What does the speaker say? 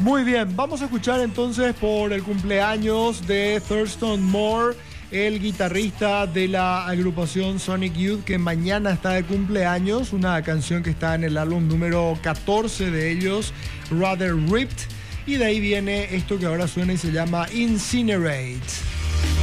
Muy bien, vamos a escuchar entonces por el cumpleaños de Thurston Moore, el guitarrista de la agrupación Sonic Youth, que mañana está de cumpleaños, una canción que está en el álbum número 14 de ellos, Rather Ripped, y de ahí viene esto que ahora suena y se llama Incinerate.